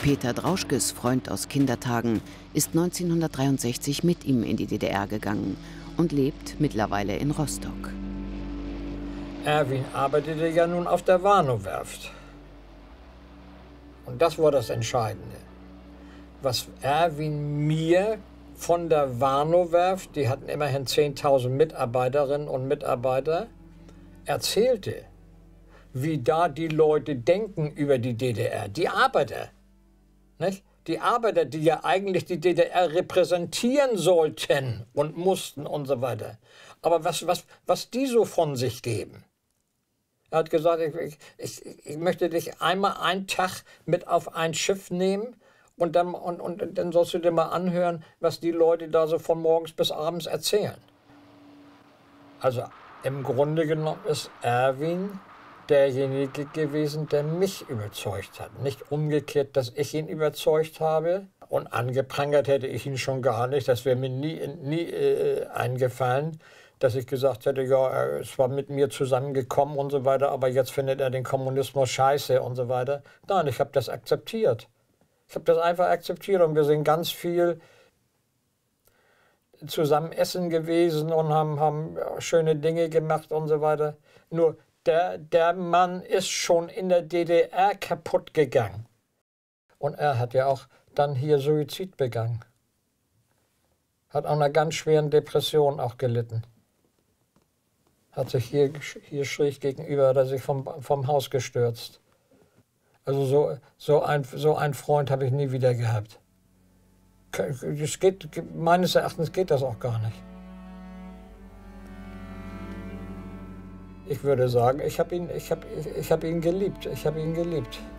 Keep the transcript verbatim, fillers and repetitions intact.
Peter Drauschkes Freund aus Kindertagen ist neunzehnhundertdreiundsechzig mit ihm in die D D R gegangen und lebt mittlerweile in Rostock. Erwin arbeitete ja nun auf der Warnow-Werft. Und das war das Entscheidende. Was Erwin mir von der Warnow-Werft, die hatten immerhin zehntausend Mitarbeiterinnen und Mitarbeiter, erzählte, wie da die Leute denken über die D D R, die Arbeiter. Nicht? Die Arbeiter, die ja eigentlich die D D R repräsentieren sollten und mussten und so weiter. Aber was, was, was die so von sich geben. Er hat gesagt, ich, ich, ich möchte dich einmal einen Tag mit auf ein Schiff nehmen und dann, und, und dann sollst du dir mal anhören, was die Leute da so von morgens bis abends erzählen. Also im Grunde genommen ist Erwin derjenige gewesen, der mich überzeugt hat. Nicht umgekehrt, dass ich ihn überzeugt habe. Und angeprangert hätte ich ihn schon gar nicht. Das wäre mir nie, nie äh, eingefallen, dass ich gesagt hätte, ja, er ist zwar mit mir zusammengekommen und so weiter, aber jetzt findet er den Kommunismus scheiße und so weiter. Nein, ich habe das akzeptiert. Ich habe das einfach akzeptiert und wir sind ganz viel zusammen essen gewesen und haben, haben schöne Dinge gemacht und so weiter. Nur der, der Mann ist schon in der D D R kaputt gegangen. Und er hat ja auch dann hier Suizid begangen. Hat an einer ganz schweren Depression auch gelitten. Hat sich hier, hier schräg gegenüber, hat er sich vom, vom Haus gestürzt. Also so, so, ein, so einen Freund habe ich nie wieder gehabt. Es geht, meines Erachtens geht das auch gar nicht. Ich würde sagen, ich habe ihn, ich hab, ich hab ihn geliebt. Ich habe ihn geliebt.